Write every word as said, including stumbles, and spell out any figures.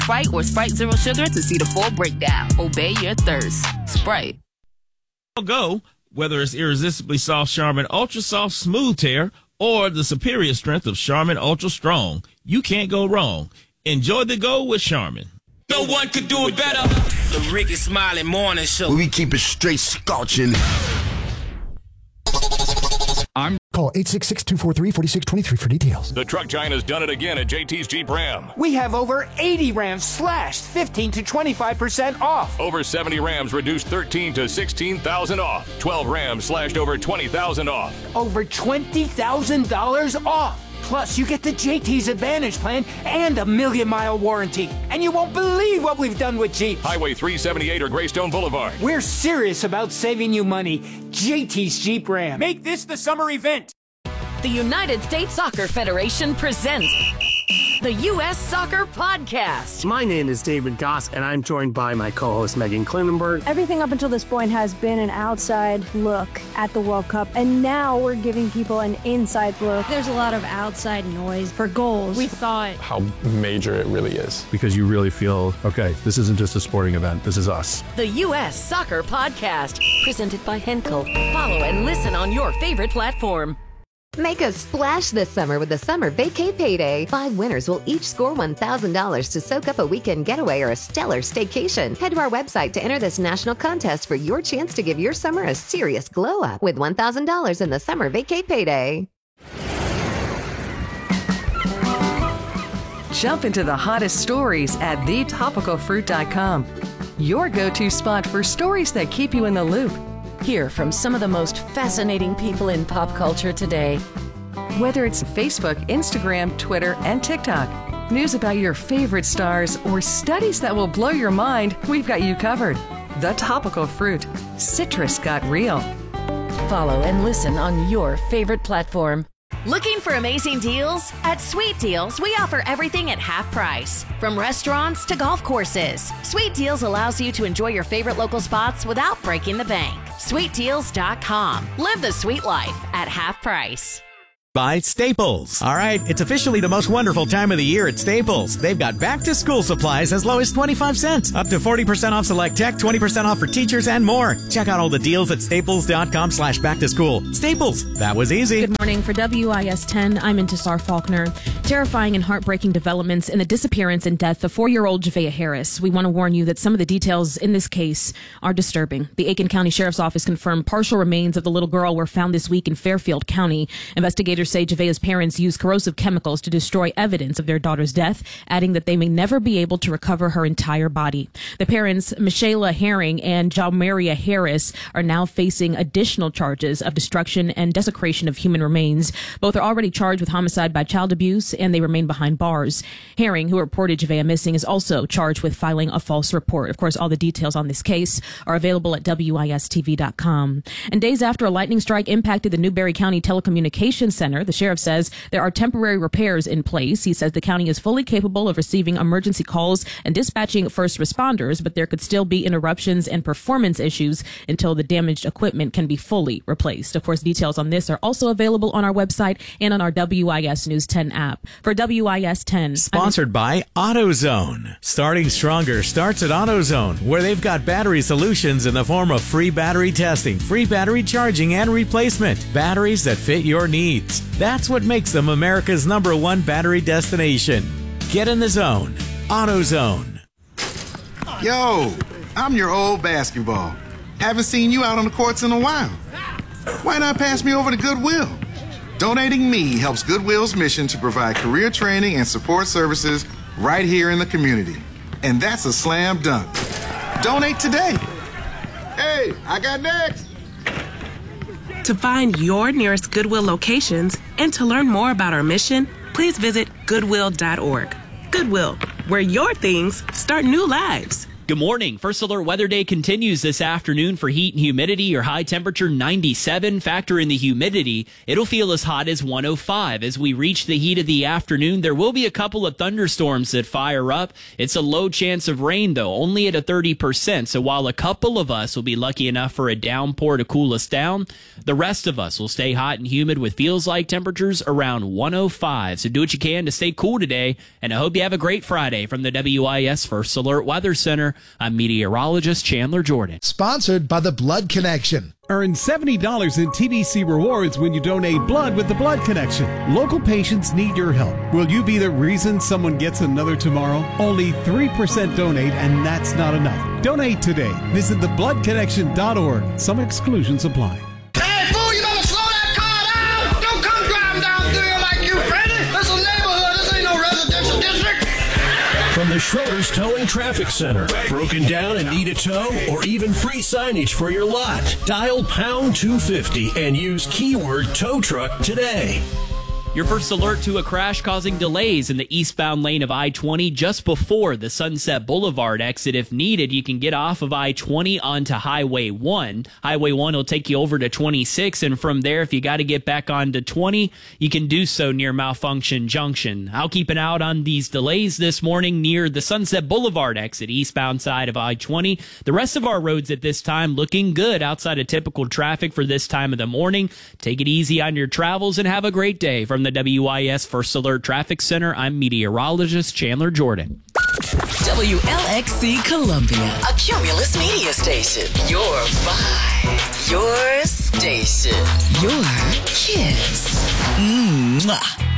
Sprite or Sprite Zero Sugar to see the full breakdown. Obey your thirst. Sprite. Go, whether it's irresistibly soft Charmin Ultra Soft Smooth Tear or the superior strength of Charmin Ultra Strong, you can't go wrong. Enjoy the go with Charmin. No one could do it better. The Ricky Smiley Morning Show. Where we keep it straight scorching. I'm Call eight six six, two four three, four six two three for details. The truck giant has done it again at J T's Jeep Ram. We have over eighty Rams slashed fifteen to twenty-five percent off. Over seventy Rams reduced thirteen to sixteen thousand off. twelve Rams slashed over twenty thousand off. Over twenty thousand dollars off. Plus, you get the J T's Advantage Plan and a million-mile warranty. And you won't believe what we've done with Jeep. Highway three seventy-eight or Greystone Boulevard. We're serious about saving you money. J T's Jeep Ram. Make this the summer event. The United States Soccer Federation presents the U S Soccer Podcast. My name is David Goss, and I'm joined by my co-host Megan Klinenberg. Everything up until this point has been an outside look at the World Cup, and now we're giving people an inside look. There's a lot of outside noise for goals. We thought how major it really is. Because you really feel, okay, this isn't just a sporting event, this is us. The U S Soccer Podcast, presented by Henkel. Follow and listen on your favorite platform. Make a splash this summer with the Summer Vacay Payday. Five winners will each score one thousand dollars to soak up a weekend getaway or a stellar staycation. Head to our website to enter this national contest for your chance to give your summer a serious glow up with one thousand dollars in the Summer Vacay Payday. Jump into the hottest stories at the topical fruit dot com. Your go-to spot for stories that keep you in the loop. Hear from some of the most fascinating people in pop culture today. Whether it's Facebook, Instagram, Twitter, and TikTok, news about your favorite stars, or studies that will blow your mind, we've got you covered. The Topical Fruit. Citrus got real. Follow and listen on your favorite platform. Looking for amazing deals? At Sweet Deals, we offer everything at half price. From restaurants to golf courses, Sweet Deals allows you to enjoy your favorite local spots without breaking the bank. sweet deals dot com. Live the sweet life at half price. By Staples. All right, it's officially the most wonderful time of the year at Staples. They've got back-to-school supplies as low as twenty-five cents. Up to forty percent off select tech, twenty percent off for teachers, and more. Check out all the deals at staples dot com slash back to school. Staples, that was easy. Good morning. For W I S ten, I'm Intisar Faulkner. Terrifying and heartbreaking developments in the disappearance and death of four-year-old Javea Harris. We want to warn you that some of the details in this case are disturbing. The Aiken County Sheriff's Office confirmed partial remains of the little girl were found this week in Fairfield County. Investigators say Javea's parents used corrosive chemicals to destroy evidence of their daughter's death, adding that they may never be able to recover her entire body. The parents, Michaela Herring and Jalmeria Harris, are now facing additional charges of destruction and desecration of human remains. Both are already charged with homicide by child abuse, and they remain behind bars. Herring, who reported Javea missing, is also charged with filing a false report. Of course, all the details on this case are available at W I S T V dot com. And days after a lightning strike impacted the Newberry County Telecommunications Center, the sheriff says there are temporary repairs in place. He says the county is fully capable of receiving emergency calls and dispatching first responders, but there could still be interruptions and performance issues until the damaged equipment can be fully replaced. Of course, details on this are also available on our website and on our W I S News ten app. For W I S ten, sponsored by AutoZone. Starting stronger starts at AutoZone, where they've got battery solutions in the form of free battery testing, free battery charging, and replacement. Batteries that fit your needs. That's what makes them America's number one battery destination. Get in the zone. AutoZone. Yo, I'm your old basketball. Haven't seen you out on the courts in a while. Why not pass me over to Goodwill? Donating me helps Goodwill's mission to provide career training and support services right here in the community. And that's a slam dunk. Donate today. Hey, I got next. To find your nearest Goodwill locations and to learn more about our mission, please visit goodwill dot org. Goodwill, where your things start new lives. Good morning. First Alert Weather Day continues this afternoon for heat and humidity. Your high temperature ninety-seven. Factor in the humidity. It'll feel as hot as one oh five. As we reach the heat of the afternoon, there will be a couple of thunderstorms that fire up. It's a low chance of rain, though, only at a thirty percent. So while a couple of us will be lucky enough for a downpour to cool us down, the rest of us will stay hot and humid with feels like temperatures around one oh five. So do what you can to stay cool today, and I hope you have a great Friday. From the W I S First Alert Weather Center, I'm meteorologist Chandler Jordan. Sponsored by the Blood Connection. Earn seventy dollars in T B C rewards when you donate blood with the Blood Connection. Local patients need your help. Will you be the reason someone gets another tomorrow? Only three percent donate, and that's not enough. Donate today. Visit the blood connection dot org. Some exclusions apply. Hey, fool, you better slow that car down! Don't come driving down through here like you, Freddy! This is a neighborhood, this ain't no residential district! From the Schroeder's Towing Traffic Center. Broken down and need a tow, or even free signage for your lot. Dial pound two fifty and use keyword tow truck today. Your first alert to a crash causing delays in the eastbound lane of I twenty just before the Sunset Boulevard exit. If needed, you can get off of I twenty onto Highway one. Highway one will take you over to twenty-six, and from there, if you got to get back onto twenty, you can do so near Malfunction Junction. I'll keep an eye out on these delays this morning near the Sunset Boulevard exit, eastbound side of I twenty. The rest of our roads at this time looking good outside of typical traffic for this time of the morning. Take it easy on your travels and have a great day. From the W I S First Alert Traffic Center, I'm meteorologist Chandler Jordan. W L X C Columbia, a Cumulus media station. Your vibe, your station, your kids. Mwah.